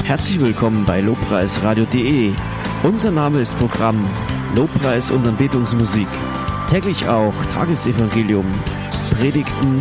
Herzlich willkommen bei lobpreisradio.de. Unser Name ist Programm Lobpreis und Anbetungsmusik. Täglich auch Tagesevangelium, Predigten,